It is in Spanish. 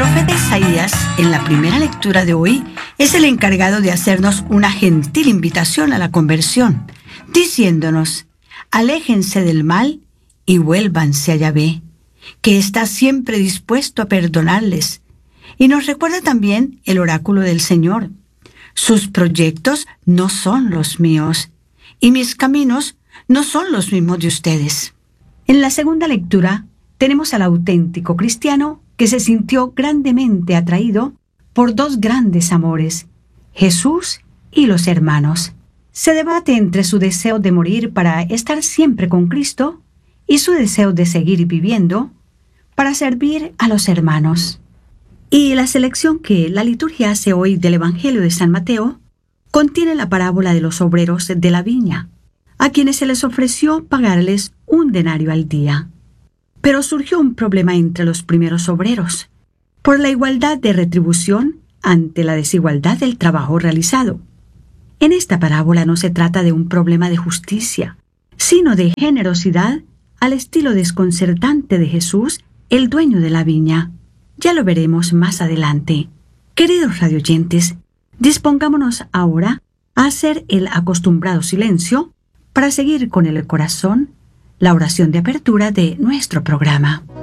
profeta Isaías, en la primera lectura de hoy, es el encargado de hacernos una gentil invitación a la conversión, diciéndonos: aléjense del mal y vuélvanse a Yahvé, que está siempre dispuesto a perdonarles. Y nos recuerda también el oráculo del Señor: sus proyectos no son los míos, y mis caminos no son los mismos de ustedes. En la segunda lectura tenemos al auténtico cristiano que se sintió grandemente atraído por dos grandes amores, Jesús y los hermanos. Se debate entre su deseo de morir para estar siempre con Cristo y su deseo de seguir viviendo para servir a los hermanos. Y la selección que la liturgia hace hoy del Evangelio de San Mateo contiene la parábola de los obreros de la viña, a quienes se les ofreció pagarles 1 denario al día. Pero surgió un problema entre los primeros obreros, por la igualdad de retribución ante la desigualdad del trabajo realizado. En esta parábola no se trata de un problema de justicia, sino de generosidad al estilo desconcertante de Jesús, el dueño de la viña. Ya lo veremos más adelante. Queridos radioyentes, dispongámonos ahora a hacer el acostumbrado silencio para seguir con el corazón la oración de apertura de nuestro programa.